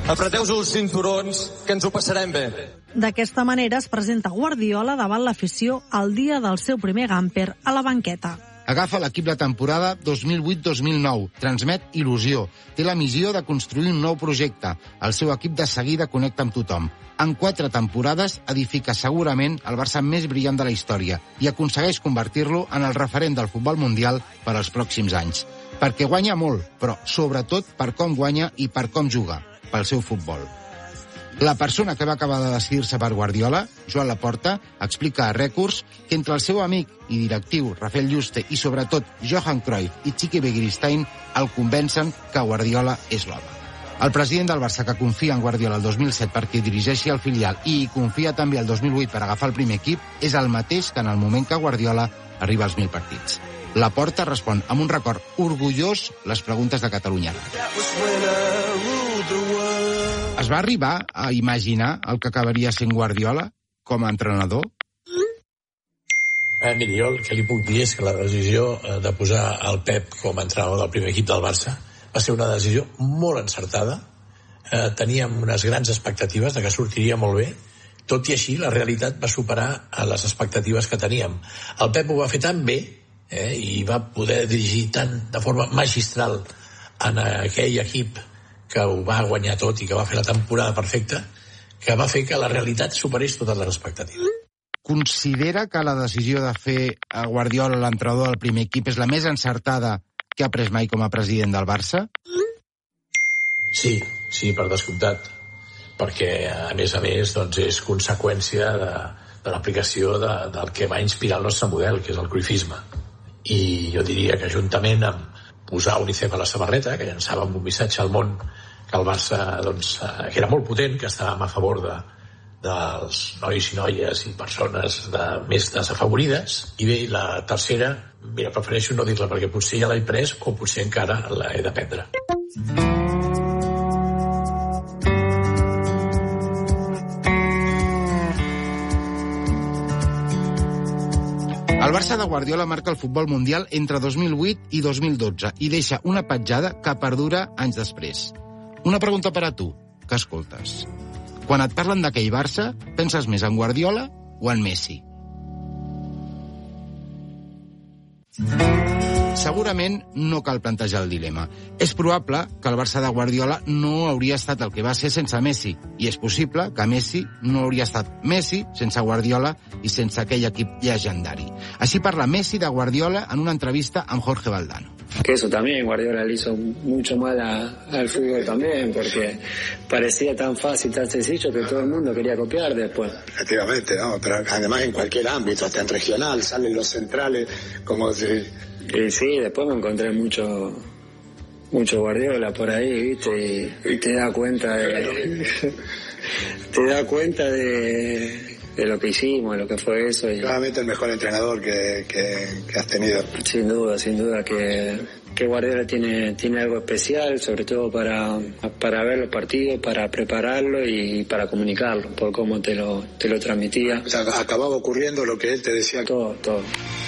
Apreteu-vos els cinturons, que ens ho passarem bé. D'aquesta manera es presenta Guardiola davant l'afició el dia del seu primer Gamper a la banqueta. Agafa l'equip de temporada 2008-2009, transmet il·lusió, té la missió de construir un nou projecte. El seu equip de seguida connecta amb tothom. En 4 temporades edifica segurament el Barça més brillant de la història i aconsegueix convertir-lo en el referent del futbol mundial per als pròxims anys. Perquè guanya molt, però sobretot per com guanya i per com juga, pel seu futbol. La persona que va acabar de decidir-se per Guardiola, Joan Laporta, explica a Records que entre el seu amic i directiu Rafael Yuste i sobretot Johan Cruyff i Txiki Begiristain el convencen que Guardiola és l'home. El president del Barça, que confia en Guardiola el 2007 perquè dirigeixi el filial i confia també el 2008 per agafar el primer equip, és el mateix que en el moment que Guardiola arriba als 1.000 partits. Laporta respon amb un record orgullós les preguntes de Catalunya. Es va arribar a imaginar el que acabaria sent Guardiola com a entrenador? Miri, jo el que li puc dir és que la decisió de posar el Pep com a entrenador del primer equip del Barça va ser una decisió molt encertada. Teníem unes grans expectatives de que sortiria molt bé. Tot i així, la realitat va superar a les expectatives que teníem. El Pep ho va fer tan bé i va poder dirigir de forma magistral en aquell equip que ho va guanyar tot i que va fer la temporada perfecta, que va fer que la realitat superés totes les expectatives. Considera que la decisió de fer a Guardiola l'entrenador del primer equip és la més encertada que ha pres mai com a president del Barça? Sí, per descomptat. Perquè, a més, doncs, és conseqüència de l'aplicació del que va inspirar el nostre model, que és el cruifisme. I jo diria que juntament amb posar UNICEF a la samarreta, que llançàvem un missatge al món que el Barça, doncs, que era molt potent, que estàvem a favor dels nois i noies i persones més desafavorides. I bé, la tercera, mira, prefereixo no dir-la perquè potser ja l'he pres o potser encara l'he d'aprendre. El Barça de Guardiola marca el futbol mundial entre 2008 i 2012 i deixa una petjada que perdura anys després. Una pregunta per a tu, que escoltes. Quan et parlen d'aquell Barça, penses més en Guardiola o en Messi? Segurament no cal plantejar el dilema. És probable que el Barça de Guardiola no hauria estat el que va ser sense Messi, i és possible que Messi no hauria estat Messi sense Guardiola i sense aquell equip llegendari. Així parla Messi de Guardiola en una entrevista amb Jorge Valdano. Que eso también Guardiola le hizo mucho mal al fútbol también, porque parecía tan fácil, tan sencillo que todo el mundo quería copiar después. Efectivamente, ¿no? Pero además en cualquier ámbito, hasta en regional, salen los centrales como si... Y sí, después me encontré mucho Guardiola por ahí, ¿viste? Y te das cuenta de lo que hicimos, de lo que fue eso. Y... Claramente el mejor entrenador que has tenido. Sin duda que Guardiola tiene algo especial, sobre todo para ver los partidos, para prepararlo y para comunicarlo, por cómo te lo transmitía. O sea, acababa ocurriendo lo que él te decía. Todo.